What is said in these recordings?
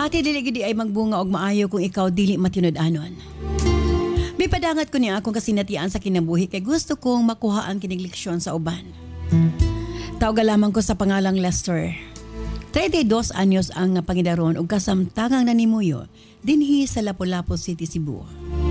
Ate dili gidi ay magbunga og maayo kung ikaw dili matinud-anon. May padangat ko niya akong kasinatian sa kinabuhi kay gusto kong makuhaan kining leksyon sa uban. Tawag lamang ko sa pangalang Lester. 32 anyos ang pangidaron ug kasamtangang nanimuyo dinhi sa Lapu-Lapu City, Cebu.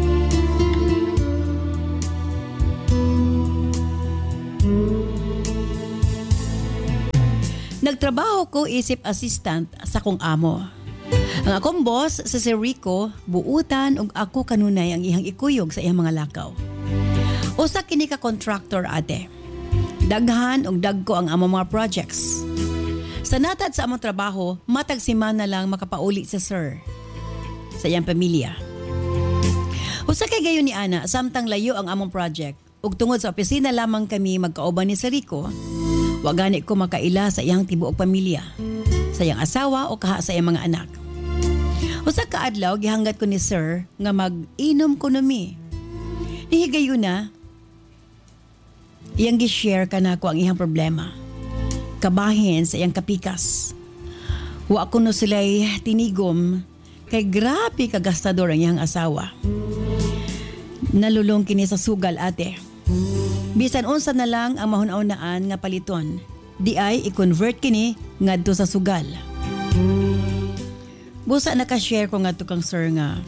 Nagtrabaho ko isip assistant sa kong amo. Ang akong boss sa si Rico, buutan ug ako kanunay ang ihang ikuyog sa iyang mga lakaw. Usa kini ka contractor ate. Daghan ug dagko ang among mga projects. Sa natad sa among trabaho, matag semana lang makapauli sa sir sa iyang pamilya. Usa kay gayon ni ana, samtang layo ang among project ug tungod sa opisina lamang kami magkauban ni Sir Rico, wa gani ko makaila sa iyang tibuok pamilya, sa iyang asawa o kaha sa iyang mga anak. Usa ka adlaw gihanggat ko ni sir nga mag-inom kuno mi. Nihigayon na iyang gi-share kanako ang iyang problema. Kabahin sa iyang kapikas. Wa kuno sila'y tinigom kay grabe kagastador ang iyang asawa. Nalulong kini sa sugal ate. Bisan unsa na lang ang mahun-aunaan nga paliton, di ay i-convert kini ngadto sa sugal. Busa naka-share ko ngadto kang sir nga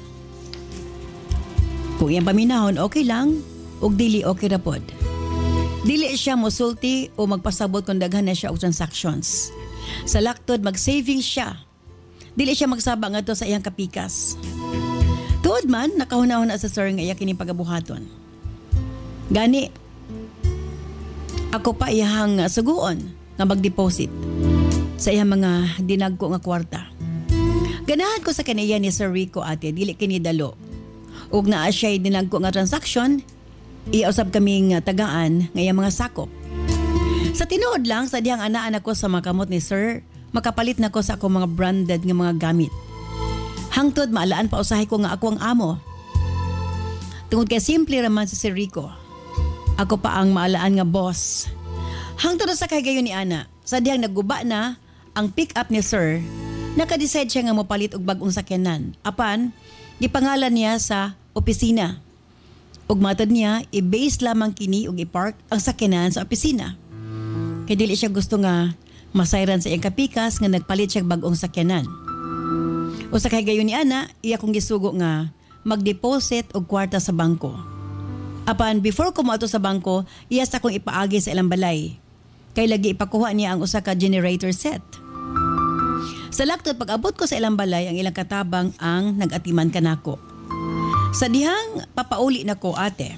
kung iyang paminahon okay lang ug dili okay ra pod. Dili siya mosulti o magpasabot kung daghan na siya og transactions. Sa laktod mag-saving siya. Dili siya magsaba ngadto sa iyang kapikas. Tuod man nakahunahon sa sir nga iya kini pagabuhaton. Gani ako pa iyang suguon nga mag-deposit sa iyang mga dinagko nga kwarta. Ganahan ko sa kaniya ni Sir Rico ate, dili kini dalo. Ug naa siya'y dinagko nga transaction, iusab kaming tagaan nga iyang mga sakop. Sa tinuod lang sa dihang ana-anak ko sa makamot ni Sir, makapalit na ko sa akong mga branded nga mga gamit. Hangtod maalaan pa usahay ko nga ako ang amo. Tungod kay simple raman si Sir Rico. Ako pa ang maalaan nga boss. Hangtod sa kay gayon ni ana, sa dihang nagguba na ang pick-up ni Sir, naka-decide siya nga mopalit og bag-ong sakyanan. Apan, gipangalan niya sa opisina. Ug matod niya, i-base lamang kini ug i-park ang sakyanan sa opisina. Kay dili siya gusto nga masayran sa iyang kapikas nga nagpalit siya bag-ong sakyanan. O sa kay gayon ni ana, iya kong gisugo nga mag-deposit og kwarta sa bangko. Apan, before ko moadto sa bangko, iya sa kong ipaagi sa ilang balay. Kay lagi ipakuha niya ang usa ka generator set. Sa laktod pag-abot ko sa ilang balay, ang ilang katabang ang nag-atiman kanako. Sa dihang papauli nako ate.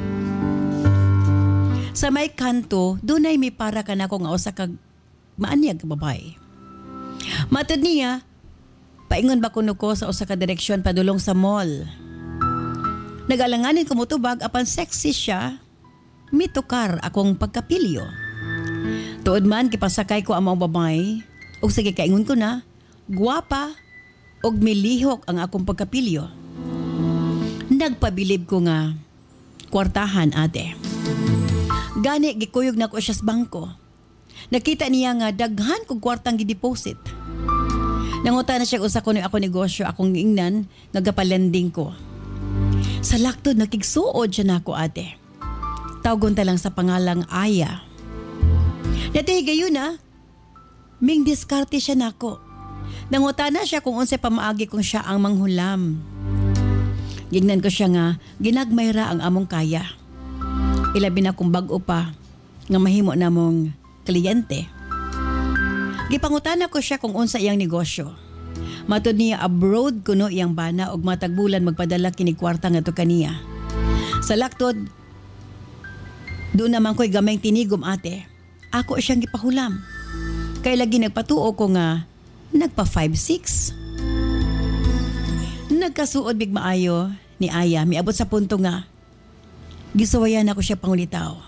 Sa may kanto, dunay may para kanako nga usa ka maanyag babae. Matod niya, paingon ba kuno ko sa usa ka direksyon padulong sa mall. Nagalanganin ko motubag apan sexy siya. Mitukar akong pagkapilyo. Tuod man kipasakay ko ang mga babae. O sige kaingon ko na, guwapa og milihok ang akong pagkapilyo. Nagpabilib ko nga, kwartahan ate. Gani gikuyog na ko siya sa bangko. Nakita niya nga daghan kong kwartang gideposit. Nanguta na siya usa ko ako negosyo akong ingnan, nagapalending ko. Sa laktod nakigsuod siya na ako ate. Tawgon ta lang sa pangalang Aya. Natihigayon na, ming diskarte siya nako. Nanguta na siya kung unsay pamaagi kung siya ang manghulam. Gignan ko siya nga, ginagmayra ang among kaya. Ilabi na kong bag-o pa, nga mahimo na mong kliyente. Gipangutana ko siya kung unsa iyang negosyo. Matod niya abroad kuno iyang bana og matagbulan magpadala kini kwarta nga to kaniya. Sa laktod, doon naman ko'y gamayng tinigom ate. Ako siyang gipahulam. Kay lagi nagpatuo ko nga nagpa 5'6". Nagkasuod big maayo ni Aya, miabot sa punto nga gisuwayan ako siya pangulitaw.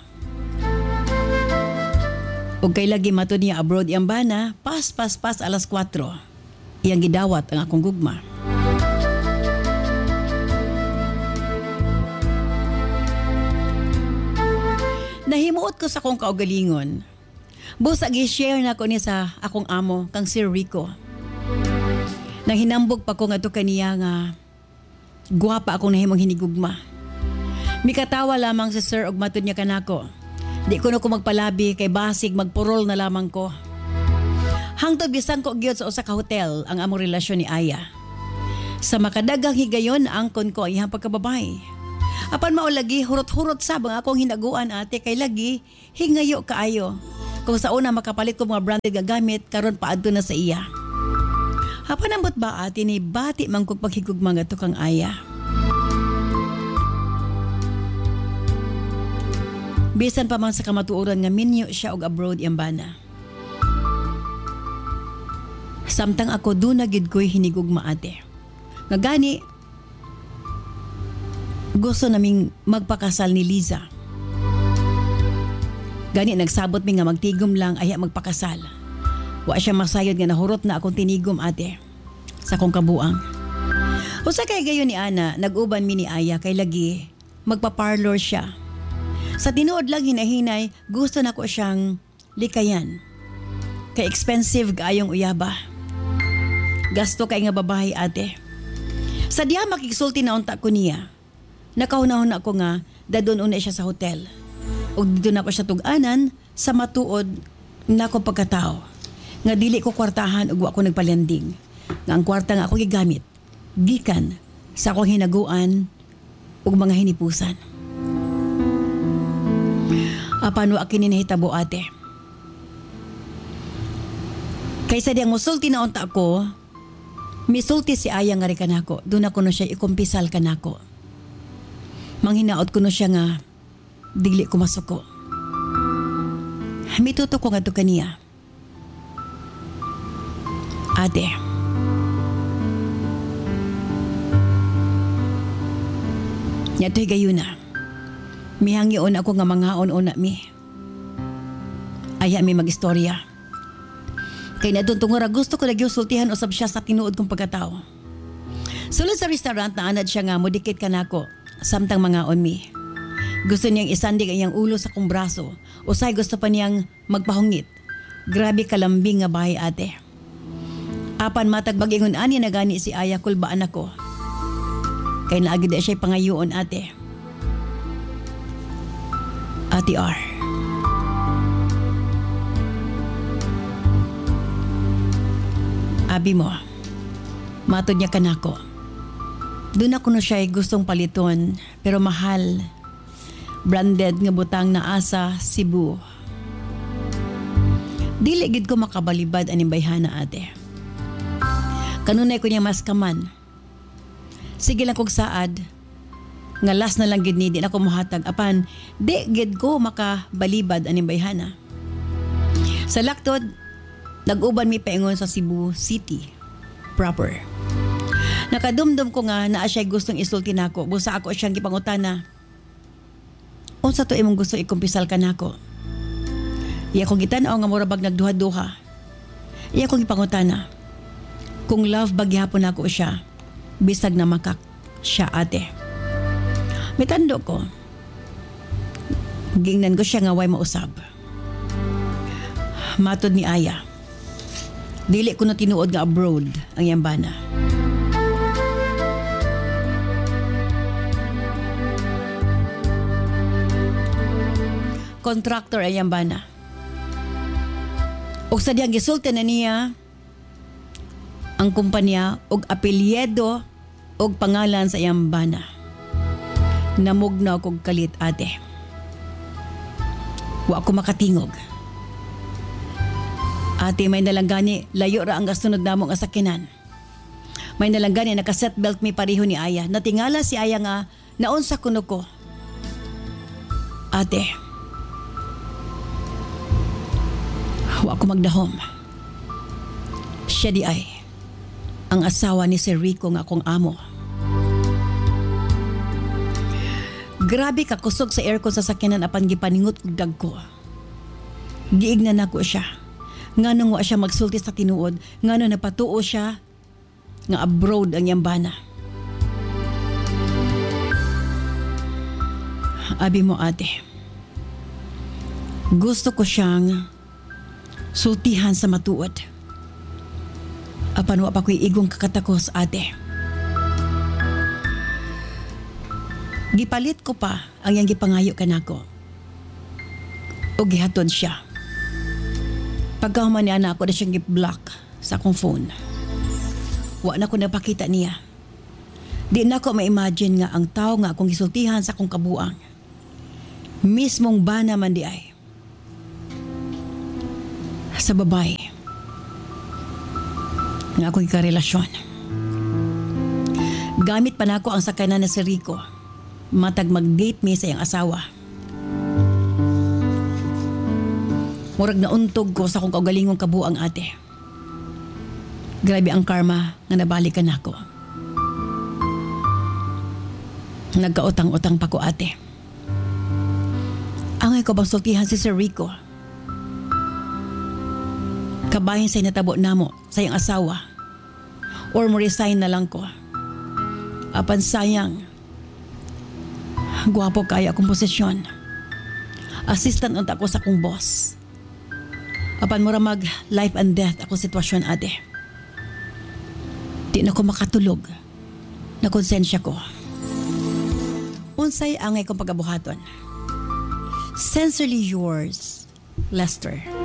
Og kay lagi matod niya abroad iyang bana, pas alas 4. Iyang gidawat ang akong gugma. Nahimuot ko sa akong kaugalingon. Busa gi-share na ko ni sa akong amo, kang Sir Rico. Nang hinambog pa ko nga to kaniya nga guwapa akong nahimong hinigugma. Mikatawa lamang si sir og matud niya kanako. Di ko na ko magpalabi kay basig magpurol na lamang ko. Hangtod bisan ko gyud sa usa ka hotel ang among relasyon ni Aya. Sa makadagang higayon angkon ko ang iyang pagkababay. Apan maulagi hurot-hurot sabang akong hinaguan ate kay lagi hingayo kaayo. Kung sa una makapalit ko mga branded nga gamit karon paadto na sa iya. Apan ambot ba ate ni bati man kog paghigugma nga to kang Aya. Bisan pa man sa kamatuoran nga minyo siya og abroad iyang bana. Samtang ako doon na gid ko'y hinigugma ate. Nga gani, gusto naming magpakasal ni Liza. Gani nagsabot mi nga magtigom lang aya magpakasal. Wa siya masayod nga nahurot na akong tinigom ate sa kong kabuang. Usa kay gayon ni Ana, nag-uban mi ni Aya kay lagi magpa-parlor siya. Sa tinuod lang hinahinay, gusto na ko siyang likayan. Kay expensive kaayong uyaba. Gasto kay nga babae ate. Sa diha makigsulti na unta ko niya. Nakahunahon ako nga dadon una siya sa hotel. O dito na ko siya tug-anan sa matuod na akong pagkatao. Nga dili ko kwartahan ug wa ko nagpalanding. Nga ang kwarta nga ako gigamit gikan sa akong hinaguan ug mga hinipusan. Apan wa kini nahitabo ate. Kaysa diyang musulti na unta ko, misulti si Aya nga rin kanako. Doon ako no siya ikumpisal kanako. Manghinaot ko no siya nga digli ko masuko. Mituto ko nga to kaniya. Ate, yato'y gayuna. Mihangyoon ako nga mangaon una mi. Aya mi mag-istorya. Kay natuntungor gusto ko nagyusultihan usab siya sa tinuod kong pagkatao. Sulod sa restaurant na anad siya nga modikit kanako samtang mangaon mi. Gusto niyang isandig ang iyang ulo sa kong braso. Usay gusto pa niyang magpahungit. Grabe kalambing nga bahay ate. Apan matag bagingon ani na gani si Aya kulbaan ako. Kay naagid siya pangayoon ate. Ate R. Abi mo, matod niya kanako. Doon ako na siya gustong paliton, pero mahal. Branded nga butang na asa Cebu. Dili gid ko makabalibad aning bayhana ate. Kanunay ko niya mas kaman. Sige lang kog saad. Nga last na lang gid ni di na ko mohatag apan di gid ko makabalibad aning bayhana. Sa laktod nag-uban mi paingon sa Cebu City proper. Nakadumdum ko nga naa siya gustong isulti nako. Busa ako siyang gipangutana. Unsa to imong gusto ikumpisal kanako? Iya ko gitan-aw nga murabag nagduha-duha. Iya ko gipangutana. Kung love bagyapon ako siya, bisag na makak siya ate. Mitando ko. Gingnan ko siya nga way mausab. Matod ni Aya. Dili ko na tinuod nga abroad ang iyang bana. Contractor ay iyang bana. Og sa diyang gisulti na niya ang kumpanya og apelyedo og pangalan sa iyang bana. Namugnaw kog kalit ate. Wa ako makatingog. Ate, may nalanggani layo ra ang gasunod namong asakinan. May nalanggani naka-seatbelt mi pareho ni Aya. Natingala si Aya nga naunsa kuno ko. Ate, wa ako magdahom. Siya di ay ang asawa ni Sir Rico nga akong amo. Grabe kakusog sa aircon sa sakyanan apan gipaningot kog dagko. Giignan nako siya. Nganong wa siya magsulti sa tinuod, ngano napatuo siya nga abroad ang iyang bana. Abi mo ate, gusto ko siyang sultihan sa matuod. Apan wa pa ko'y igong kakatakos, ate. Gipalit ko pa ang iyang gipangayo kanako. O gihatod siya. Pagkahuman niya na ako na siyang gi-block sa akong phone. Wa na ko napakita niya. Di na ko ma-imagine nga ang tao nga akong gisultihan sa akong kabuang. Mismong bana man di ay. Sa babae. Nga akong ikarelasyon. Gamit pa na ako ang sakanan na si Rico. Matag mag-date me sa iyang asawa. Murag na untog ko sa akong kaugalingong kabuang, ate. Grabe ang karma nga nabalikan ako. Nagkautang-utang pa ko, ate. Angay ko bang sultihan si Sir Rico? Kabahin sa'y natabo namo sa iyang asawa. Or mo resign na lang ko. Apan sayang. Guwapo kaya akong posisyon. Assistant unta ako sa akong boss. Apan mura mag life and death akong sitwasyon, ate. Di na ko makatulog. Nakonsensya ko. Unsay angay kong pagabuhaton. Sincerely yours, Lester.